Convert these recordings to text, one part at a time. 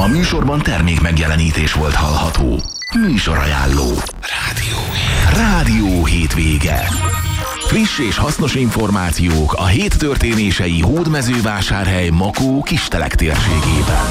A műsorban termék megjelenítés volt hallható. Műsorajánló. Rádió hétvége. Friss és hasznos információk a hét történései Hódmezővásárhely, Makó, Kistelek térségében.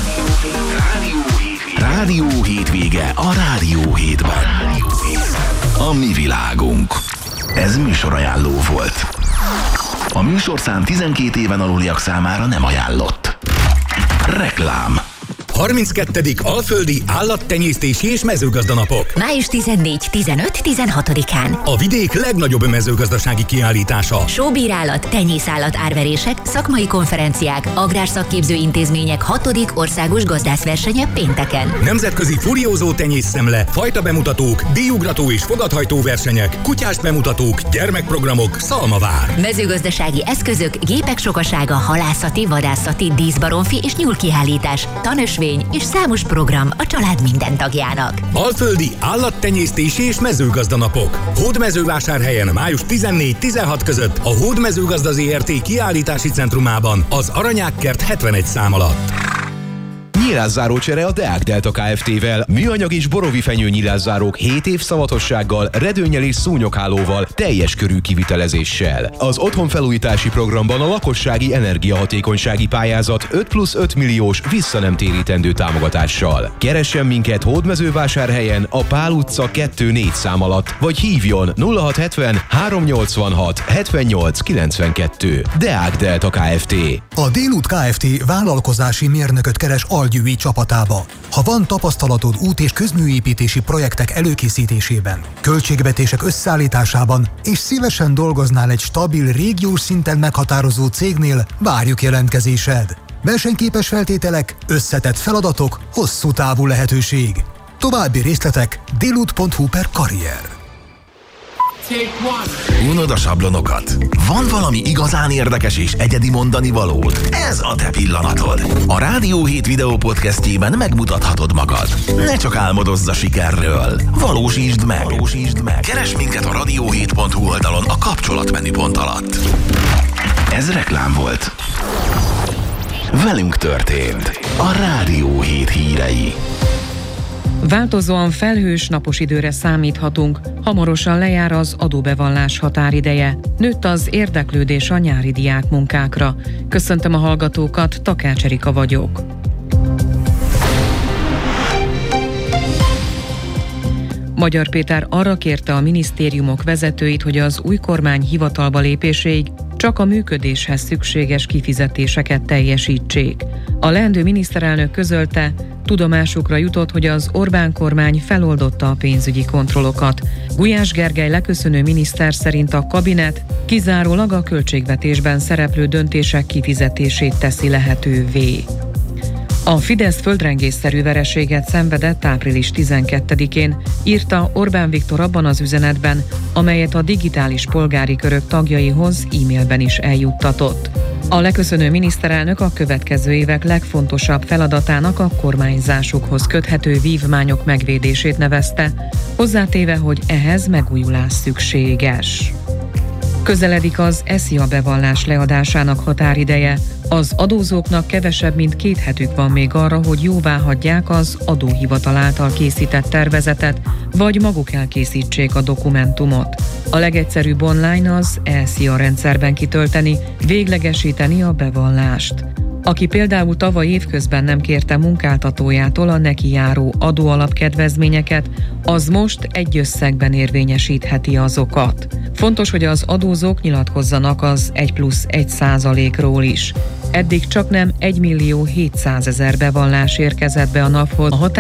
Rádió hétvége a Rádió Hétben. A mi világunk. Ez műsorajánló volt. A műsorszám 12 éven aluliak számára nem ajánlott. Reklám. 32. Alföldi Állattenyésztési és Mezőgazdanapok. Május 14-15-16-án. A vidék legnagyobb mezőgazdasági kiállítása. Sóbírálat, tenyészállat árverések, szakmai konferenciák, agrárszakképző intézmények 6. országos gazdászversenye pénteken. Nemzetközi furiózó tenyészszemle, fajta bemutatók, díjugrató és fogadhajtó versenyek, kutyás bemutatók, gyermekprogramok, Szalmavár. Mezőgazdasági eszközök, gépek sokasága, halászati, vadászati, díszbaromfi és nyúlkiállítás, tanösvény és számos program a család minden tagjának. Alföldi Állattenyésztési és Mezőgazdanapok. Hódmezővásárhelyen május 14-16 között a Hódmezőgazda Zrt. Kiállítási centrumában az Aranyákkert 71 szám alatt. Nyílászárócsere a Deák Delta Kft-vel. Műanyag és borovi fenyő nyílászárók 7 év szavatossággal, redőnnyel és szúnyoghálóval, teljes körű kivitelezéssel. Az otthonfelújítási programban a lakossági energiahatékonysági pályázat 5+5 milliós visszanemtérítendő támogatással. Keressen minket Hódmezővásárhelyen a Pál utca 2-4 szám alatt, vagy hívjon 0670 386 78 92. Deák Delta Kft. A Délút Kft. Vállalkozási mérnököt keres Algyűi csapatába. Ha van tapasztalatod út- és közműépítési projektek előkészítésében, költségvetések összeállításában, és szívesen dolgoznál egy stabil, régiós szinten meghatározó cégnél, várjuk jelentkezésed. Versenyképes feltételek, összetett feladatok, hosszú távú lehetőség. További részletek délut.hu/karrier. Unod a sablonokat? Van valami igazán érdekes és egyedi mondani valód? Ez a te pillanatod. A Rádió Hét videó podcastjében megmutathatod magad. Ne csak álmodozz a sikerről. Valósítsd meg. Keresd minket a radiohét.hu oldalon a kapcsolatmenüpont alatt. Ez reklám volt. Velünk történt. A Rádió Hét hírei. Változóan felhős, napos időre számíthatunk, hamarosan lejár az adóbevallás határideje. Nőtt az érdeklődés a nyári diákmunkákra. Köszöntöm a hallgatókat, Takács Erika vagyok. Magyar Péter arra kérte a minisztériumok vezetőit, hogy az új kormány hivatalba lépéséig csak a működéshez szükséges kifizetéseket teljesítsék. A leendő miniszterelnök közölte, tudomásukra jutott, hogy az Orbán kormány feloldotta a pénzügyi kontrollokat. Gulyás Gergely leköszönő miniszter szerint a kabinet kizárólag a költségvetésben szereplő döntések kifizetését teszi lehetővé. A Fidesz földrengésszerű vereséget szenvedett április 12-én, írta Orbán Viktor abban az üzenetben, amelyet a digitális polgári körök tagjaihoz e-mailben is eljuttatott. A leköszönő miniszterelnök a következő évek legfontosabb feladatának a kormányzásukhoz köthető vívmányok megvédését nevezte, hozzátéve, hogy ehhez megújulás szükséges. Közeledik az SZIA bevallás leadásának határideje. Az adózóknak kevesebb, mint 2 hetük van még arra, hogy jóváhagyják az adóhivatal által készített tervezetet, vagy maguk elkészítsék a dokumentumot. A legegyszerűbb online az SZIA rendszerben kitölteni, véglegesíteni a bevallást. Aki például tavaly évközben nem kérte munkáltatójától a neki járó adóalapkedvezményeket, az most egy összegben érvényesítheti azokat. Fontos, hogy az adózók nyilatkozzanak az 1+1%-ról is. Eddig csaknem 1.700.000 bevallás érkezett be a NAV-hoz.